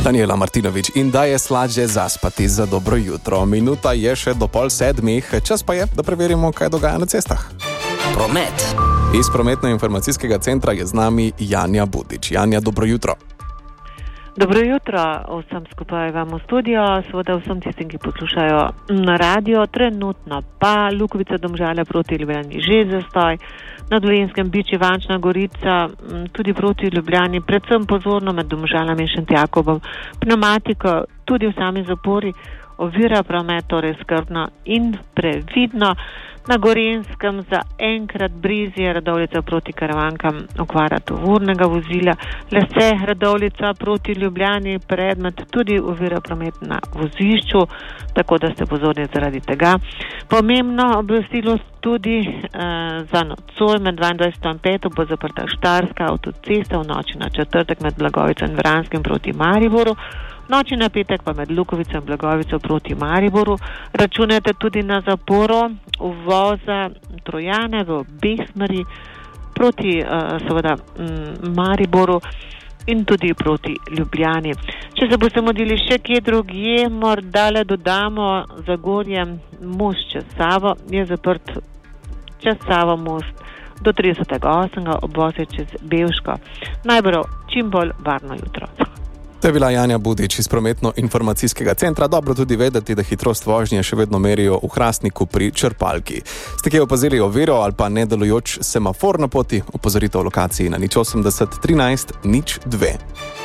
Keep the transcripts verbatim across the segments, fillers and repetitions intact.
Danijela Martinović in da je slađe zaspati za dobro jutro. Minuta je še do pol sedmih, čas pa je, da preverimo, kaj dogaja na cestah. Promet. Iz prometno-informacijskega centra je z nami Janja Budič. Janja, dobro jutro. Dobro jutro vsem skupaj vam v studio, seveda vsem tistim, ki poslušajo na radio. Trenutno pa Lukovica Domžale proti Ljubljani že zastoj, na Dolenjskem Bič Ivančna Gorica tudi proti Ljubljani, predvsem pozorno med Domžalami in Šentjakobom. Pneumatiko tudi v sami zapori ovira promet, torej skrbno in previdno. Na Gorenjskem za enkrat Brizje, Radovljica proti Karavankam, okvara tovornega vozila, Lese, Radovljica proti Ljubljani, predmet tudi ovira promet na vozišču, tako da ste pozorni zaradi tega. Pomembno obvestilo tudi eh, za nocoj med dvaindvajseto in peto bo zaprta Štajerska avtocesta v noči na četrtek med Blagovico in Vranskim proti Mariboru. Noči na petek pa med Lukovico in Blagovico proti Mariboru. Računajte tudi na zaporo uvoza Trojane v obeh smeri proti uh, seveda m, Mariboru in tudi proti Ljubljani. Če se boste modili še kje drugje, morda le dodamo Zagorje, most čez Savo je zaprt, čez Savo most do tridesetega osmega obvoz je čez Bevško. Najbolj čim bolj varno jutro. To je bila Janja Budič iz prometno-informacijskega centra. Dobro tudi vedeti, da hitrost vožnje še vedno merijo v Hrastniku pri črpalki. Ste kje opazili oviro ali pa nedelujoč semafor na poti? Opozorite v lokaciji na nič osemdeset trinajst nič dve.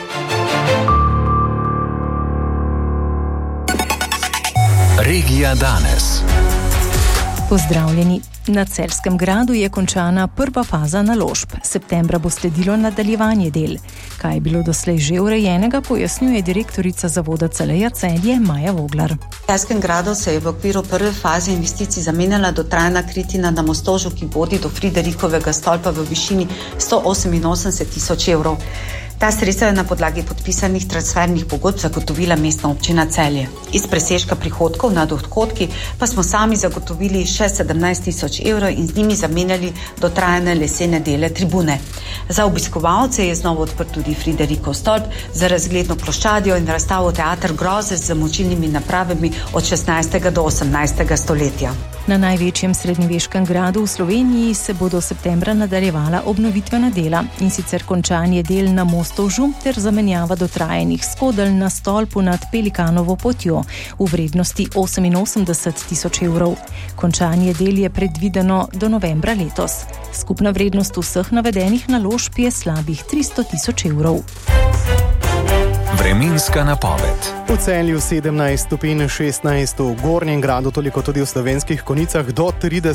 Regija danes. Pozdravljeni. Na Celjskem gradu je končana prva faza naložb. Septembra bo sledilo nadaljevanje del. Kaj je bilo doslej že urejenega, pojasnjuje direktorica zavoda Celeja Celje Maja Voglar. V Celjskem gradu se je v okviru prve faze investicij zamenjala dotrajna kritina na mostožu, ki vodi do Friderikovega stolpa v višini sto oseminosemdeset tisoč evrov. Ta sredstva je na podlagi podpisanih transfernih pogodb zagotovila Mestna občina Celje. Iz presežka prihodkov nad odhodki pa smo sami zagotovili še sedemnajst tisoč evrov in z njimi zamenjali dotrajane lesene dele tribune. Za obiskovalce je znova odprt tudi Friderikov stolp za razgledno ploščadjo in razstavo Teater groze z močilnimi napravami od šestnajstega do osemnajstega stoletja. Na največjem srednjeveškem gradu v Sloveniji se bodo septembra nadaljevala obnovitvena dela, in sicer končanje del na Mostožu ter zamenjava dotrajenih skodelj na stolpu nad Pelikanovo potjo v vrednosti oseminosemdeset tisoč evrov. Končanje del je predvideno do novembra letos. Skupna vrednost vseh navedenih naložb je slabih tristo tisoč evrov. Vremenska napoved. V Celju sedemnajst stopinj, šestnajst v Gornjem Gradu, toliko tudi v Slovenskih Konjicah, do trideset